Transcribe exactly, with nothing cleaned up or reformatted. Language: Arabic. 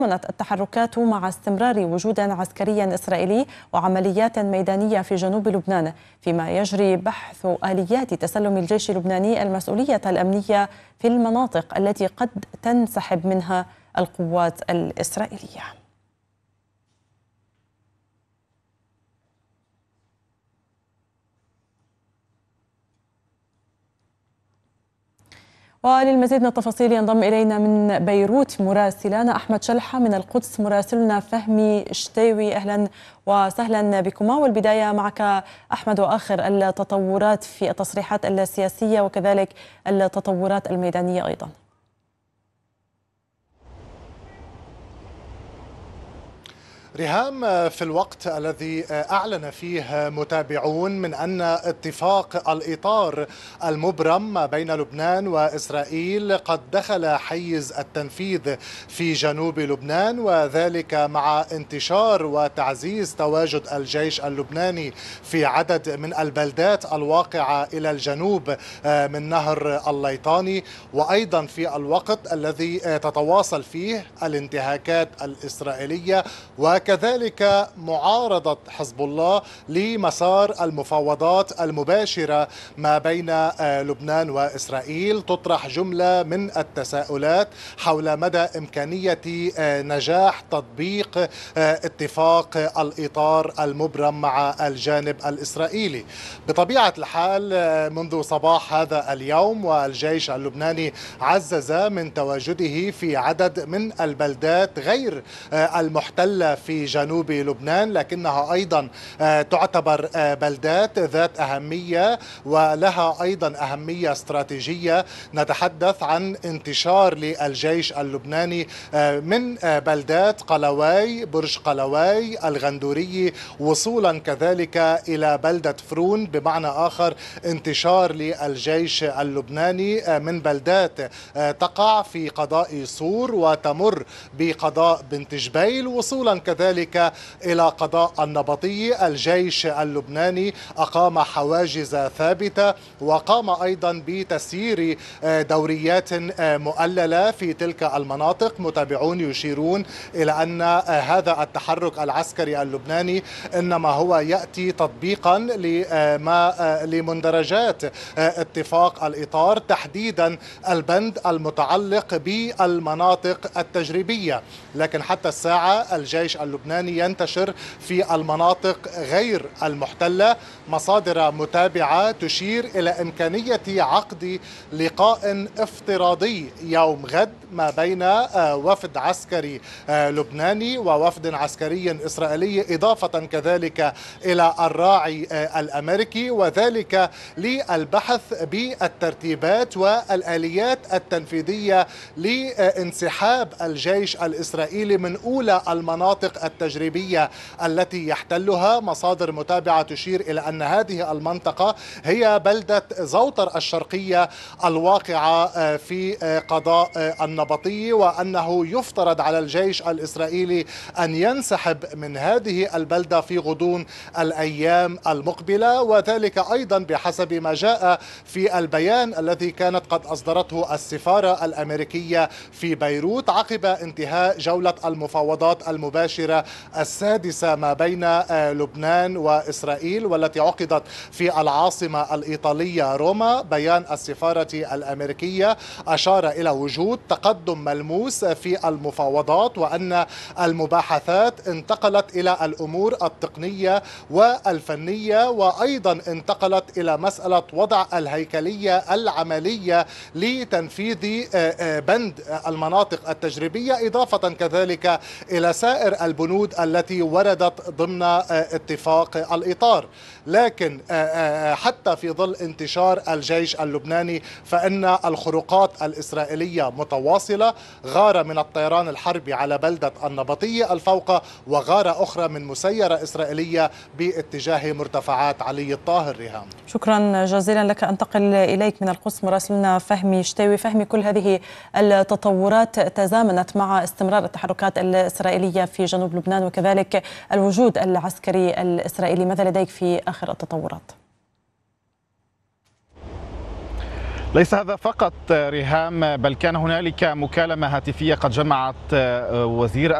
تضمنت التحركات مع استمرار وجود عسكري إسرائيلي وعمليات ميدانية في جنوب لبنان، فيما يجري بحث آليات تسلم الجيش اللبناني المسؤولية الأمنية في المناطق التي قد تنسحب منها القوات الإسرائيلية. وللمزيد من التفاصيل ينضم إلينا من بيروت مراسلنا أحمد شلحة، من القدس مراسلنا فهمي شتاوي. أهلا وسهلا بكما، والبداية معك أحمد، وآخر التطورات في التصريحات السياسية وكذلك التطورات الميدانية أيضا. ريهام، في الوقت الذي أعلن فيه متابعون من أن اتفاق الإطار المبرم ما بين لبنان وإسرائيل قد دخل حيز التنفيذ في جنوب لبنان، وذلك مع انتشار وتعزيز تواجد الجيش اللبناني في عدد من البلدات الواقعة إلى الجنوب من نهر الليطاني، وأيضا في الوقت الذي تتواصل فيه الانتهاكات الإسرائيلية و كذلك معارضة حزب الله لمسار المفاوضات المباشرة ما بين لبنان وإسرائيل. تطرح جملة من التساؤلات حول مدى إمكانية نجاح تطبيق اتفاق الإطار المبرم مع الجانب الإسرائيلي. بطبيعة الحال منذ صباح هذا اليوم والجيش اللبناني عزز من تواجده في عدد من البلدات غير المحتلة في في جنوب لبنان، لكنها أيضا تعتبر بلدات ذات أهمية ولها أيضا أهمية استراتيجية. نتحدث عن انتشار للجيش اللبناني من بلدات قلواي، برج قلواي، الغندورية، وصولا كذلك إلى بلدة فرون. بمعنى آخر انتشار للجيش اللبناني من بلدات تقع في قضاء صور وتمر بقضاء بنت جبيل، وصولا كذلك ذلك إلى قضاء النبطية. الجيش اللبناني أقام حواجز ثابتة وقام أيضا بتسيير دوريات مؤللة في تلك المناطق. متابعون يشيرون إلى أن هذا التحرك العسكري اللبناني إنما هو يأتي تطبيقا لما لمندرجات اتفاق الإطار، تحديدا البند المتعلق بالمناطق التجريبية. لكن حتى الساعة الجيش اللبناني ينتشر في المناطق غير المحتلة. مصادر متابعة تشير إلى إمكانية عقد لقاء افتراضي يوم غد ما بين وفد عسكري لبناني ووفد عسكري إسرائيلي، إضافة كذلك إلى الراعي الأمريكي، وذلك للبحث بالترتيبات والآليات التنفيذية لانسحاب الجيش الإسرائيلي من أولى المناطق التجريبية التي يحتلها. مصادر متابعة تشير إلى أن هذه المنطقة هي بلدة زوطر الشرقية الواقعة في قضاء النبطية، وأنه يفترض على الجيش الإسرائيلي أن ينسحب من هذه البلدة في غضون الأيام المقبلة، وذلك أيضا بحسب ما جاء في البيان الذي كانت قد أصدرته السفارة الأمريكية في بيروت عقب انتهاء جولة المفاوضات المباشرة السادسة ما بين لبنان وإسرائيل والتي عقدت في العاصمة الإيطالية روما. بيان السفارة الأمريكية أشار إلى وجود تقدم ملموس في المفاوضات، وأن المباحثات انتقلت إلى الأمور التقنية والفنية، وأيضا انتقلت إلى مسألة وضع الهيكلية العملية لتنفيذ بند المناطق التجريبية، إضافة كذلك إلى سائر البنود التي وردت ضمن اتفاق الإطار. لكن حتى في ظل انتشار الجيش اللبناني فإن الخروقات الإسرائيلية متواصلة. غارة من الطيران الحربي على بلدة النبطية الفوقة، وغارة أخرى من مسيرة إسرائيلية باتجاه مرتفعات علي الطاهر. ريهام، شكرا جزيلا لك. أنتقل إليك من القدس مراسلنا فهمي شتاوي. فهمي، كل هذه التطورات تزامنت مع استمرار التحركات الإسرائيلية في جنوب لبنان وكذلك الوجود العسكري الإسرائيلي، ماذا لديك في آخر التطورات؟ ليس هذا فقط ريهام، بل كان هنالك مكالمة هاتفية قد جمعت وزير